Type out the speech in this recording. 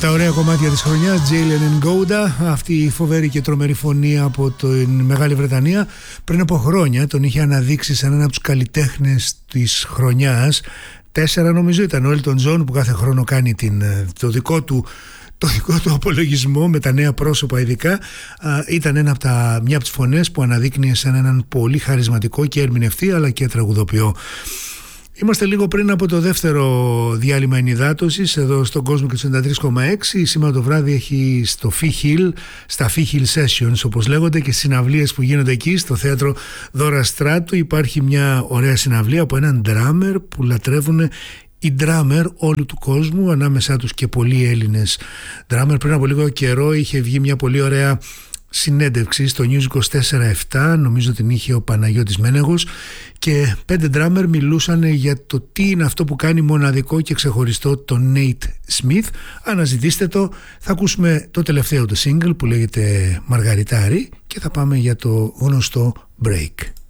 Τα ωραία κομμάτια της χρονιάς, Jalen Ngoda, αυτή η φοβερή και τρομερή φωνή από την Μεγάλη Βρετανία. Πριν από χρόνια τον είχε αναδείξει σαν ένα από τους καλλιτέχνες της χρονιάς. 4 νομίζω ήταν ο Elton John, που κάθε χρόνο κάνει το δικό του απολογισμό με τα νέα πρόσωπα ειδικά. Ήταν μια από τις φωνές που αναδείκνυε σαν έναν πολύ χαρισματικό και ερμηνευτή αλλά και τραγουδοποιό. Είμαστε λίγο πριν από το δεύτερο διάλειμμα ενυδάτωσης εδώ στον κόσμο και 93,6. Σήμερα το βράδυ έχει στα Fee Hill Sessions όπως λέγονται, και συναυλίες που γίνονται εκεί στο θέατρο Δώρα Στράτου. Υπάρχει μια ωραία συναυλία από έναν ντράμερ που λατρεύουν οι ντράμερ όλου του κόσμου, ανάμεσά τους και πολλοί Έλληνες ντράμερ. Πριν από λίγο καιρό είχε βγει μια πολύ ωραία συνέντευξη στο News 24-7, νομίζω την είχε ο Παναγιώτης Μένεγος, και 5 ντράμερ μιλούσαν για το τι είναι αυτό που κάνει μοναδικό και ξεχωριστό τον Nate Smith. Αναζητήστε το. Θα ακούσουμε το τελευταίο του single που λέγεται Μαργαριτάρι και θα πάμε για το γνωστό Break.